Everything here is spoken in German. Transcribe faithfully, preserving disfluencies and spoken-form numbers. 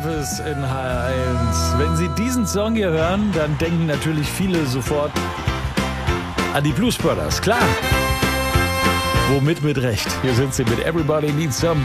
Travis in H R eins. Wenn Sie diesen Song hier hören, dann denken natürlich viele sofort an die Blues Brothers. Klar. Womit mit Recht. Hier sind sie mit Everybody Needs Some